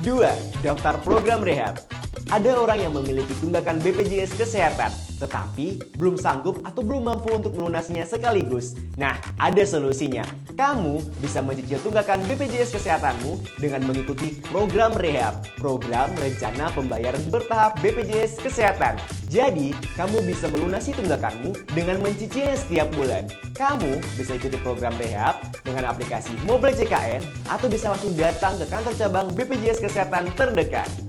2. Daftar program rehab. Ada orang yang memiliki tunggakan BPJS Kesehatan, tetapi belum sanggup atau belum mampu untuk melunasinya sekaligus. Nah, ada solusinya. Kamu bisa mencicil tunggakan BPJS Kesehatanmu dengan mengikuti program rehab, program rencana pembayaran bertahap BPJS Kesehatan. Jadi, kamu bisa melunasi tunggakanmu dengan mencicilnya setiap bulan. Kamu bisa ikuti program rehab dengan aplikasi Mobile JKN atau bisa langsung datang ke kantor cabang BPJS Kesehatan terdekat.